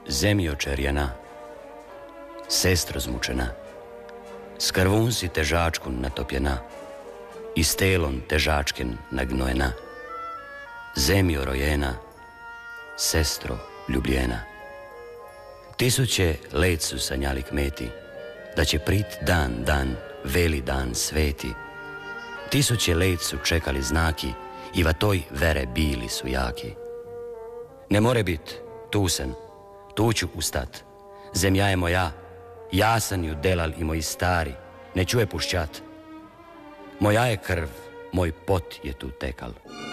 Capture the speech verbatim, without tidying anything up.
zemljo čerjena, sestro zmučena, s krvun si težačkun natopjena i s telom težačken nagnojena, zemljo rojena, sestro ljubljena. Tisuće let su sanjali kmeti, da će prit dan, dan, veli dan sveti. Tisuće let su čekali znaki i va toj vere bili su jaki. Ne more bit, tu sam, tu ću ustat. Zemlja je moja, ja sam ju delal i moji stari, ne čuje pušćat. Moja je krv, moj pot je tu tekal.